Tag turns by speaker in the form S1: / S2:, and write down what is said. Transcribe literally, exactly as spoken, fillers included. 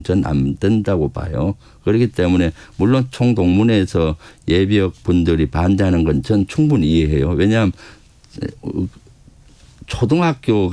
S1: 전 안 된다고 봐요. 그렇기 때문에 물론 총동문회에서 예비역 분들이 반대하는 건 전 충분히 이해해요. 왜냐하면 초등학교